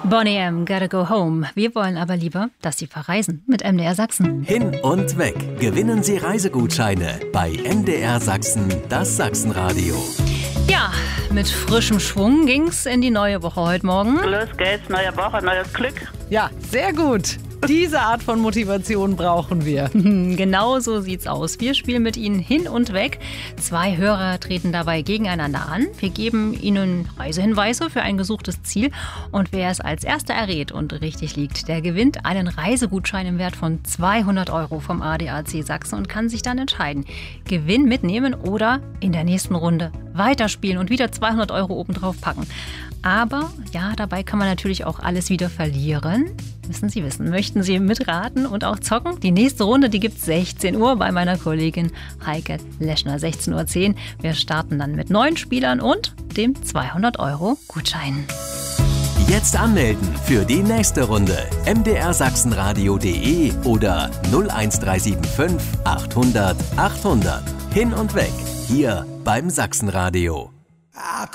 Boney M. Gotta Go Home. Wir wollen aber lieber, dass Sie verreisen mit MDR Sachsen. Hin und weg. Gewinnen Sie Reisegutscheine bei MDR Sachsen, das Sachsenradio. Ja, mit frischem Schwung ging's in die neue Woche heute Morgen. Los geht's, neue Woche, neues Glück. Ja, sehr gut. Diese Art von Motivation brauchen wir. Genau so sieht's aus. Wir spielen mit Ihnen hin und weg. 2 Hörer treten dabei gegeneinander an. Wir geben Ihnen Reisehinweise für ein gesuchtes Ziel. Und wer es als erster errät und richtig liegt, der gewinnt einen Reisegutschein im Wert von 200 € vom ADAC Sachsen und kann sich dann entscheiden, Gewinn mitnehmen oder in der nächsten Runde weiterspielen und wieder 200 € obendrauf packen. Aber ja, dabei kann man natürlich auch alles wieder verlieren. Müssen Sie wissen. Möchten Sie mitraten und auch zocken? Die nächste Runde, die gibt's 16 Uhr bei meiner Kollegin Heike Leschner. 16:10 Uhr. Wir starten dann mit 9 Spielern und dem 200 € Gutschein. Jetzt anmelden für die nächste Runde. mdrsachsenradio.de oder 01375 800 800. Hin und weg. Hier beim Sachsenradio.